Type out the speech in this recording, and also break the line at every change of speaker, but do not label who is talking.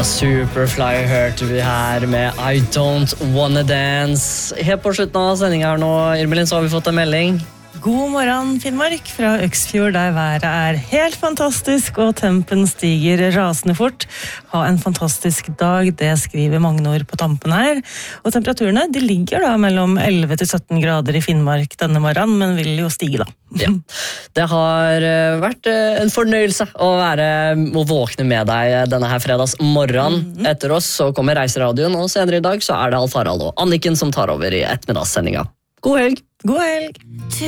Superfly hørte vi her med I Don't Wanna Dance. Helt på slutten av sendingen her nå, Irmelin, så har vi fått en melding.
God morgen, Finnmark, fra Øksfjord, der været helt fantastisk, og tempen stiger rasende fort. Ha en fantastisk dag, det skriver Magnor på tampen her. Og temperaturene, de ligger da mellom 11 til 17 grader i Finnmark denne morgenen, men vil jo stige da.
Ja. Det har vært en fornøyelse å våkne med deg denne her fredags morgen. Etter oss så kommer Reiseradioen, og senere i dag så det Alf Harald og Anniken som tar over i ettermiddagssendinga. God helg!
God helg!